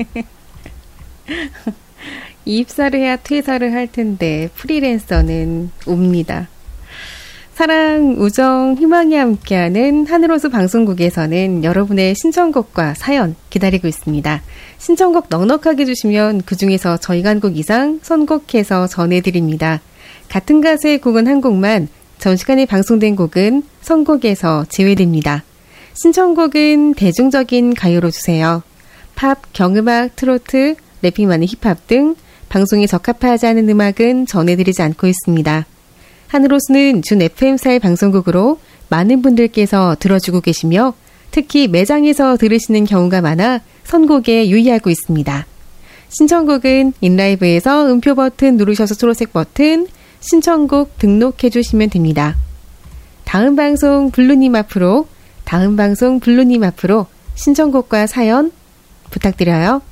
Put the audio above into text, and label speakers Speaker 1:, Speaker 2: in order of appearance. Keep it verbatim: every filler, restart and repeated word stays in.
Speaker 1: 입사를 해야 퇴사를 할 텐데 프리랜서는 옵니다. 사랑, 우정, 희망이 함께하는 하늘호수 방송국에서는 여러분의 신청곡과 사연 기다리고 있습니다. 신청곡 넉넉하게 주시면 그중에서 저희가 한 곡 이상 선곡해서 전해드립니다. 같은 가수의 곡은 한 곡만, 전 시간에 방송된 곡은 선곡에서 제외됩니다. 신청곡은 대중적인 가요로 주세요. 팝, 경음악, 트로트, 래핑 많은 힙합 등 방송에 적합하지 않은 음악은 전해드리지 않고 있습니다. 하늘호수는 준 에프엠사의 방송국으로 많은 분들께서 들어주고 계시며 특히 매장에서 들으시는 경우가 많아 선곡에 유의하고 있습니다. 신청곡은 인라이브에서 음표 버튼 누르셔서 초록색 버튼 신청곡 등록해 주시면 됩니다. 다음 방송 블루님 앞으로 다음 방송 블루님 앞으로 신청곡과 사연 부탁드려요.